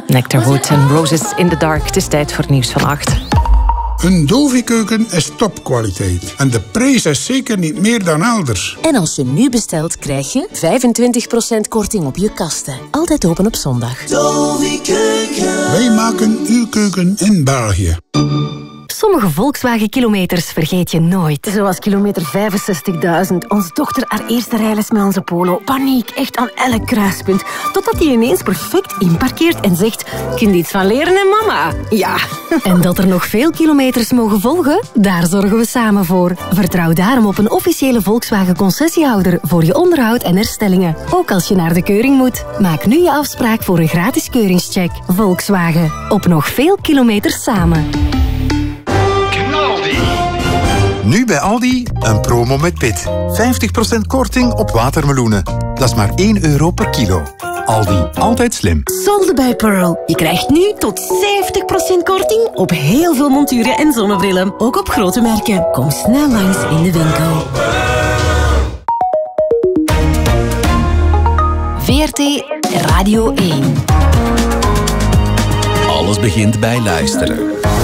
Nectarwood en Roses in the Dark. Het is tijd voor het nieuws van 8. Een Dovi-keuken is topkwaliteit. En de prijs is zeker niet meer dan elders. En als je nu bestelt, krijg je 25% korting op je kasten. Altijd open op zondag. Dovi-keuken. Wij maken uw keuken in België. Sommige Volkswagen-kilometers vergeet je nooit. Zoals kilometer 65.000. Onze dochter haar eerste rijles met onze Polo. Paniek, echt aan elk kruispunt. Totdat hij ineens perfect inparkeert en zegt... Kind iets van leren, hè, mama? Ja. En dat er nog veel kilometers mogen volgen? Daar zorgen we samen voor. Vertrouw daarom op een officiële Volkswagen-concessiehouder... voor je onderhoud en herstellingen. Ook als je naar de keuring moet. Maak nu je afspraak voor een gratis keuringscheck. Volkswagen. Op nog veel kilometers samen. Nu bij Aldi een promo met Pit. 50% korting op watermeloenen. Dat is maar €1 per kilo. Aldi, altijd slim. Solde bij Pearl. Je krijgt nu tot 70% korting op heel veel monturen en zonnebrillen. Ook op grote merken. Kom snel langs in de winkel. VRT Radio 1. Alles begint bij luisteren.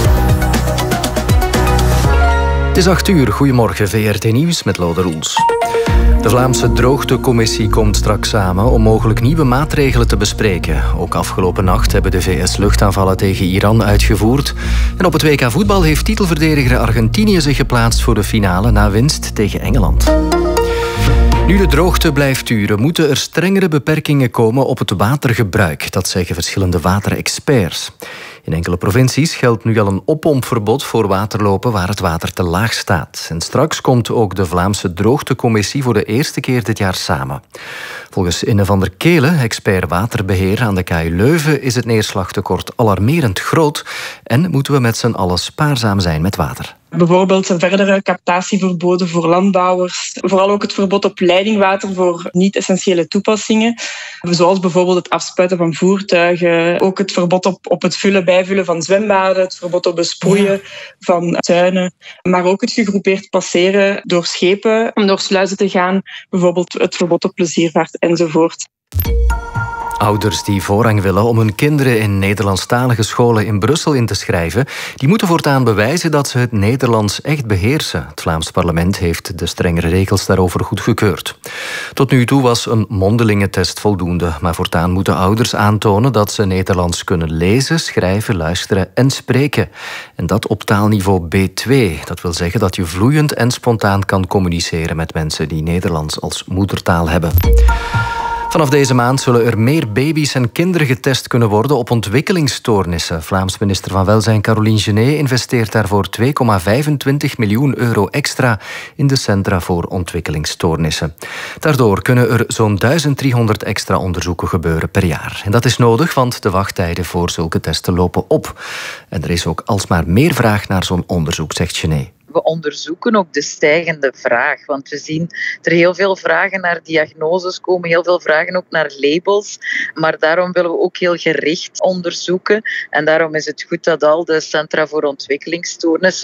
Het is 8 uur. Goedemorgen, VRT Nieuws met Lode Roels. De Vlaamse Droogtecommissie komt straks samen om mogelijk nieuwe maatregelen te bespreken. Ook afgelopen nacht hebben de VS luchtaanvallen tegen Iran uitgevoerd. En op het WK voetbal heeft titelverdediger Argentinië zich geplaatst voor de finale na winst tegen Engeland. Nu de droogte blijft duren, moeten er strengere beperkingen komen op het watergebruik. Dat zeggen verschillende waterexperts. In enkele provincies geldt nu al een oppompverbod voor waterlopen waar het water te laag staat. En straks komt ook de Vlaamse Droogtecommissie voor de eerste keer dit jaar samen. Volgens Inne van der Kelen, expert waterbeheer aan de KU Leuven, is het neerslagtekort alarmerend groot en moeten we met z'n allen spaarzaam zijn met water. Bijvoorbeeld verdere captatieverboden voor landbouwers. Vooral ook het verbod op leidingwater voor niet-essentiële toepassingen. Zoals bijvoorbeeld het afspuiten van voertuigen. Ook het verbod op het bijvullen van zwembaden. Het verbod op besproeien van tuinen. Maar ook het gegroepeerd passeren door schepen om door sluizen te gaan. Bijvoorbeeld het verbod op pleziervaart enzovoort. Ouders die voorrang willen om hun kinderen in Nederlandstalige scholen in Brussel in te schrijven, die moeten voortaan bewijzen dat ze het Nederlands echt beheersen. Het Vlaams parlement heeft de strengere regels daarover goedgekeurd. Tot nu toe was een mondelingetest voldoende, maar voortaan moeten ouders aantonen dat ze Nederlands kunnen lezen, schrijven, luisteren en spreken. En dat op taalniveau B2. Dat wil zeggen dat je vloeiend en spontaan kan communiceren met mensen die Nederlands als moedertaal hebben. Vanaf deze maand zullen er meer baby's en kinderen getest kunnen worden op ontwikkelingsstoornissen. Vlaams minister van Welzijn Caroline Genet investeert daarvoor €2,25 miljoen extra in de Centra voor Ontwikkelingsstoornissen. Daardoor kunnen er zo'n 1300 extra onderzoeken gebeuren per jaar. En dat is nodig, want de wachttijden voor zulke testen lopen op. En er is ook alsmaar meer vraag naar zo'n onderzoek, zegt Genet. We onderzoeken ook de stijgende vraag. Want we zien er heel veel vragen naar diagnoses komen, heel veel vragen ook naar labels. Maar daarom willen we ook heel gericht onderzoeken. En daarom is het goed dat al de Centra voor Ontwikkelingsstoornissen